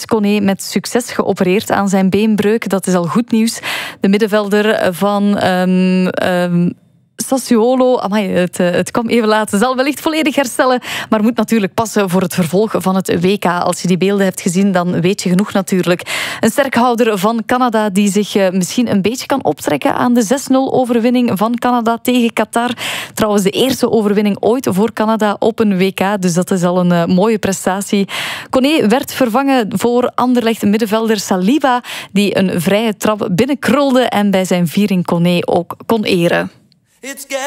Koné met succes geopereerd aan zijn beenbreuk. Dat is al goed nieuws. De middenvelder van Sassuolo, het kwam even laat, zal wellicht volledig herstellen, maar moet natuurlijk passen voor het vervolg van het WK. Als je die beelden hebt gezien, dan weet je genoeg natuurlijk. Een sterkhouder van Canada die zich misschien een beetje kan optrekken aan de 6-0 overwinning van Canada tegen Qatar. Trouwens, de eerste overwinning ooit voor Canada op een WK, dus dat is al een mooie prestatie. Koné werd vervangen voor Anderlecht middenvelder Saliba, die een vrije trap binnenkrulde en bij zijn viering Koné ook kon eren.